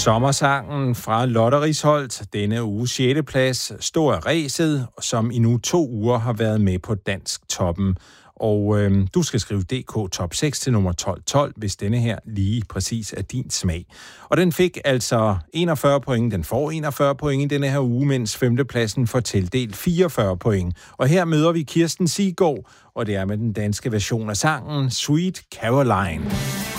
Sommersangen fra Lotte Risholt, denne uge 6. plads, stod af ræset, som i nu 2 uger har været med på Dansk Toppen. Og du skal skrive DK Top 6 til nummer 1212, hvis denne her lige præcis er din smag. Og den fik altså 41 point, den får 41 point i denne her uge, mens 5. pladsen får tildelt 44 point. Og her møder vi Kirsten Siggaard, og det er med den danske version af sangen Sweet Caroline.